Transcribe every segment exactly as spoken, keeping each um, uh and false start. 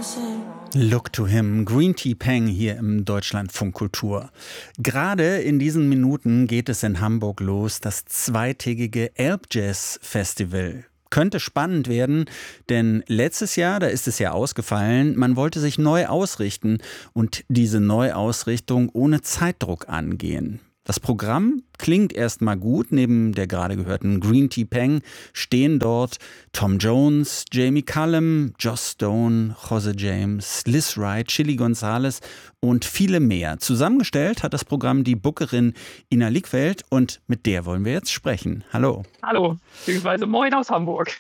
Look to him, Green Tea Peng hier im Deutschlandfunk Kultur. Gerade in diesen Minuten geht es in Hamburg los, das zweitägige Elbjazz Festival. Könnte spannend werden, denn letztes Jahr, da ist es ja ausgefallen, man wollte sich neu ausrichten und diese Neuausrichtung ohne Zeitdruck angehen. Das Programm klingt erstmal gut. Neben der gerade gehörten Green Tea Peng stehen dort Tom Jones, Jamie Cullum, Joss Stone, Jose James, Liz Wright, Chilly Gonzales und viele mehr. Zusammengestellt hat das Programm die Bookerin Ina Liegfeld und mit der wollen wir jetzt sprechen. Hallo. Hallo, beziehungsweise moin aus Hamburg.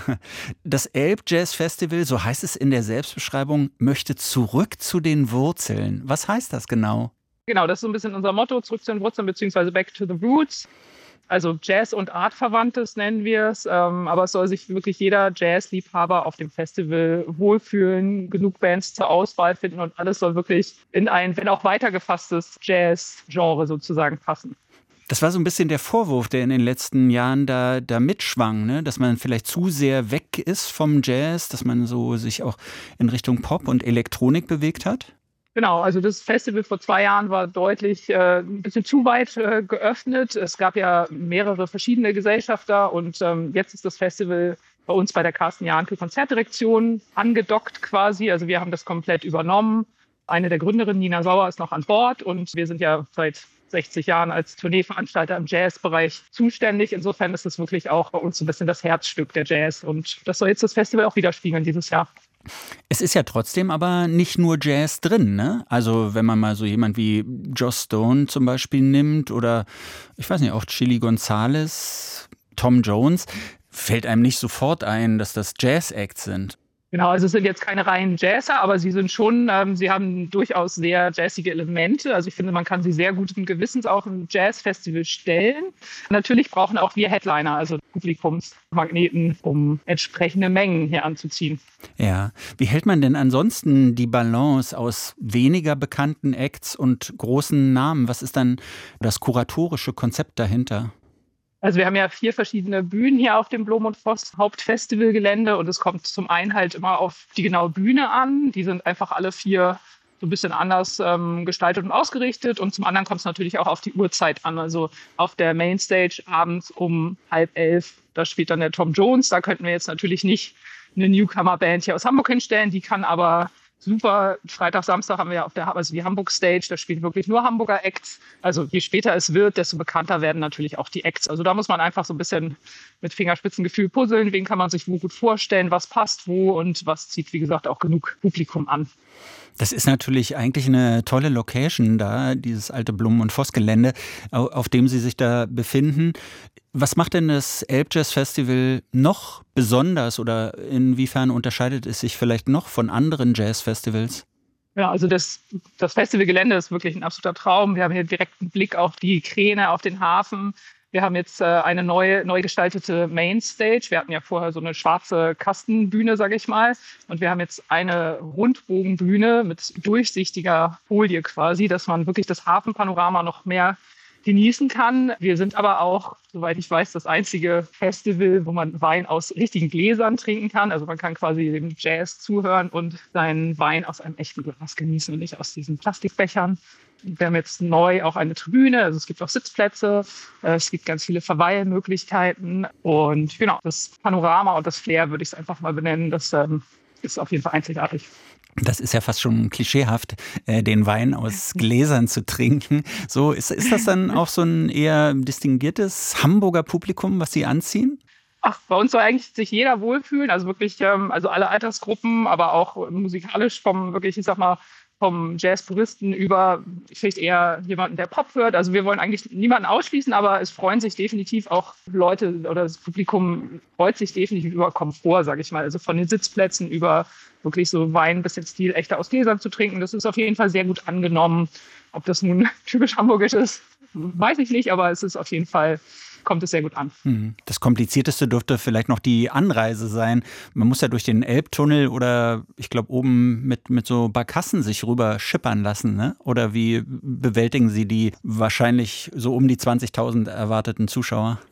Das Elbjazz Festival, so heißt es in der Selbstbeschreibung, möchte zurück zu den Wurzeln. Was heißt das genau? Genau, das ist so ein bisschen unser Motto, zurück zu den Wurzeln beziehungsweise back to the roots. Also Jazz- und Artverwandtes nennen wir es. Ähm, aber es soll sich wirklich jeder Jazzliebhaber auf dem Festival wohlfühlen, genug Bands zur Auswahl finden und alles soll wirklich in ein, wenn auch weitergefasstes Jazz-Genre sozusagen passen. Das war so ein bisschen der Vorwurf, der in den letzten Jahren da, da mitschwang, ne? Dass man vielleicht zu sehr weg ist vom Jazz, dass man so sich auch in Richtung Pop und Elektronik bewegt hat. Genau, also das Festival vor zwei Jahren war deutlich äh, ein bisschen zu weit äh, geöffnet. Es gab ja mehrere verschiedene Gesellschafter und ähm, jetzt ist das Festival bei uns bei der Carsten Jahnke Konzertdirektion angedockt quasi. Also wir haben das komplett übernommen. Eine der Gründerinnen, Nina Sauer, ist noch an Bord und wir sind ja seit sechzig Jahren als Tourneeveranstalter im Jazzbereich zuständig. Insofern ist es wirklich auch bei uns so ein bisschen das Herzstück der Jazz und das soll jetzt das Festival auch widerspiegeln dieses Jahr. Es ist ja trotzdem aber nicht nur Jazz drin, ne? Also wenn man mal so jemand wie Joss Stone zum Beispiel nimmt oder ich weiß nicht, auch Chilly Gonzales, Tom Jones, fällt einem nicht sofort ein, dass das Jazz-Acts sind. Genau, also es sind jetzt keine reinen Jazzer, aber sie sind schon, ähm, sie haben durchaus sehr jazzige Elemente. Also ich finde, man kann sie sehr guten Gewissens auf ein Jazzfestival stellen. Natürlich brauchen auch wir Headliner, also Publikumsmagneten, um entsprechende Mengen hier anzuziehen. Ja, wie hält man denn ansonsten die Balance aus weniger bekannten Acts und großen Namen? Was ist dann das kuratorische Konzept dahinter? Also wir haben ja vier verschiedene Bühnen hier auf dem Blom und Voss Hauptfestivalgelände und es kommt zum einen halt immer auf die genaue Bühne an. Die sind einfach alle vier so ein bisschen anders ähm, gestaltet und ausgerichtet und zum anderen kommt es natürlich auch auf die Uhrzeit an. Also auf der Mainstage abends um halb elf, da spielt dann der Tom Jones. Da könnten wir jetzt natürlich nicht eine Newcomer-Band hier aus Hamburg hinstellen, die kann aber super. Freitag, Samstag haben wir ja auf der also die Hamburg Stage, da spielen wirklich nur Hamburger Acts. Also je später es wird, desto bekannter werden natürlich auch die Acts. Also da muss man einfach so ein bisschen mit Fingerspitzengefühl puzzeln. Wen kann man sich wo gut vorstellen, was passt wo und was zieht, wie gesagt, auch genug Publikum an. Das ist natürlich eigentlich eine tolle Location da, dieses alte Blum- und Voss-Gelände, auf dem Sie sich da befinden. Was macht denn das Elbjazz Festival noch besonders oder inwiefern unterscheidet es sich vielleicht noch von anderen Jazzfestivals? Ja, also das, das Festivalgelände ist wirklich ein absoluter Traum. Wir haben hier direkt einen Blick auf die Kräne, auf den Hafen. Wir haben jetzt äh, eine neue, neu gestaltete Mainstage. Wir hatten ja vorher so eine schwarze Kastenbühne, sage ich mal. Und wir haben jetzt eine Rundbogenbühne mit durchsichtiger Folie quasi, dass man wirklich das Hafenpanorama noch mehr genießen kann. Wir sind aber auch, soweit ich weiß, das einzige Festival, wo man Wein aus richtigen Gläsern trinken kann. Also man kann quasi dem Jazz zuhören und seinen Wein aus einem echten Glas genießen und nicht aus diesen Plastikbechern. Wir haben jetzt neu auch eine Tribüne, also es gibt auch Sitzplätze, es gibt ganz viele Verweilmöglichkeiten und genau, das Panorama und das Flair würde ich es einfach mal benennen, das ähm, ist auf jeden Fall einzigartig. Das ist ja fast schon klischeehaft, äh, den Wein aus Gläsern zu trinken. So, ist, ist das dann auch so ein eher distinguiertes Hamburger Publikum, was Sie anziehen? Ach, bei uns soll eigentlich sich jeder wohlfühlen, also wirklich, ähm, also alle Altersgruppen, aber auch musikalisch vom wirklich, ich sag mal, vom Jazz-Puristen über vielleicht eher jemanden, der Pop hört. Also wir wollen eigentlich niemanden ausschließen, aber es freuen sich definitiv auch Leute oder das Publikum freut sich definitiv über Komfort, sage ich mal. Also von den Sitzplätzen über wirklich so Wein, bisschen Stil, echter aus Gläsern zu trinken. Das ist auf jeden Fall sehr gut angenommen. Ob das nun typisch hamburgisch ist, weiß ich nicht, aber es ist auf jeden Fall, kommt es sehr gut an. Das Komplizierteste dürfte vielleicht noch die Anreise sein. Man muss ja durch den Elbtunnel oder ich glaube oben mit, mit so Barkassen sich rüber schippern lassen, ne? Oder wie bewältigen Sie die wahrscheinlich so um die zwanzigtausend erwarteten Zuschauer?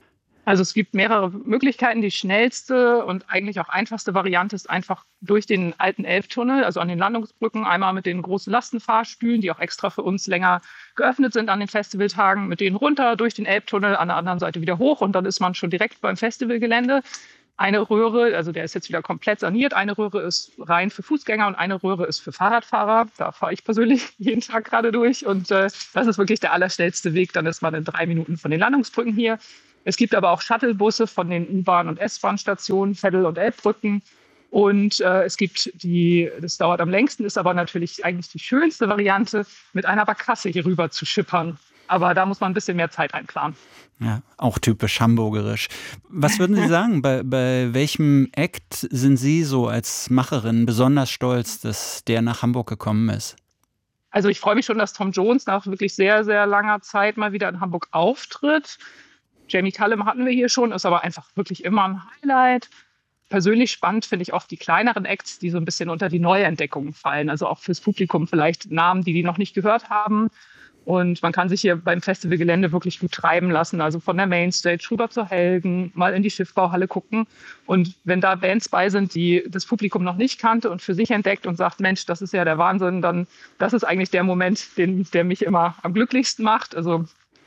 Also es gibt mehrere Möglichkeiten. Die schnellste und eigentlich auch einfachste Variante ist einfach durch den alten Elbtunnel, also an den Landungsbrücken, einmal mit den großen Lastenfahrstühlen, die auch extra für uns länger geöffnet sind an den Festivaltagen, mit denen runter durch den Elbtunnel, an der anderen Seite wieder hoch und dann ist man schon direkt beim Festivalgelände. Eine Röhre, also der ist jetzt wieder komplett saniert, eine Röhre ist rein für Fußgänger und eine Röhre ist für Fahrradfahrer. Da fahre ich persönlich jeden Tag gerade durch und äh, das ist wirklich der allerschnellste Weg. Dann ist man in drei Minuten von den Landungsbrücken hier. Es gibt aber auch Shuttlebusse von den U-Bahn- und S-Bahn-Stationen, Veddel- und Elbbrücken. Und äh, es gibt die, das dauert am längsten, ist aber natürlich eigentlich die schönste Variante, mit einer Barkasse hier rüber zu schippern. Aber da muss man ein bisschen mehr Zeit einplanen. Ja, auch typisch hamburgerisch. Was würden Sie sagen, bei, bei welchem Act sind Sie so als Macherin besonders stolz, dass der nach Hamburg gekommen ist? Also ich freue mich schon, dass Tom Jones nach wirklich sehr, sehr langer Zeit mal wieder in Hamburg auftritt. Jamie Cullum hatten wir hier schon, ist aber einfach wirklich immer ein Highlight. Persönlich spannend finde ich auch die kleineren Acts, die so ein bisschen unter die Neuentdeckungen fallen. Also auch fürs Publikum vielleicht Namen, die die noch nicht gehört haben. Und man kann sich hier beim Festivalgelände wirklich gut treiben lassen. Also von der Mainstage rüber zur Helgen, mal in die Schiffbauhalle gucken. Und wenn da Bands bei sind, die das Publikum noch nicht kannte und für sich entdeckt und sagt, Mensch, das ist ja der Wahnsinn, dann das ist eigentlich der Moment, den, der mich immer am glücklichsten macht. Also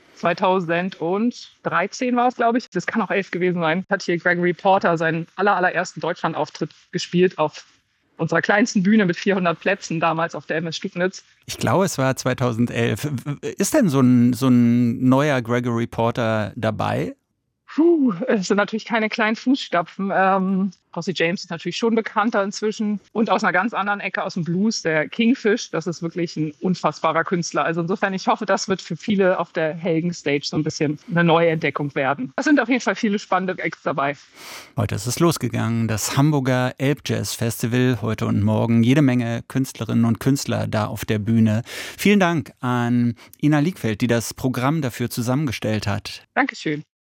zweitausenddreizehn war es, glaube ich. Das kann auch elf gewesen sein. Hat hier Gregory Porter seinen aller, allerersten Deutschlandauftritt gespielt auf unserer kleinsten Bühne mit vierhundert Plätzen, damals auf der M S Stücknitz. Ich glaube, es war zweitausendelf. Ist denn so ein, so ein neuer Gregory Porter dabei? Puh, es sind natürlich keine kleinen Fußstapfen. Ähm, Rossi James ist natürlich schon bekannter inzwischen. Und aus einer ganz anderen Ecke, aus dem Blues, der Kingfish, das ist wirklich ein unfassbarer Künstler. Also insofern, ich hoffe, das wird für viele auf der Helgen-Stage so ein bisschen eine neue Entdeckung werden. Es sind auf jeden Fall viele spannende Acts dabei. Heute ist es losgegangen, das Hamburger Elbjazz Festival, heute und morgen. Jede Menge Künstlerinnen und Künstler da auf der Bühne. Vielen Dank an Ina Liegfeld, die das Programm dafür zusammengestellt hat. Dankeschön.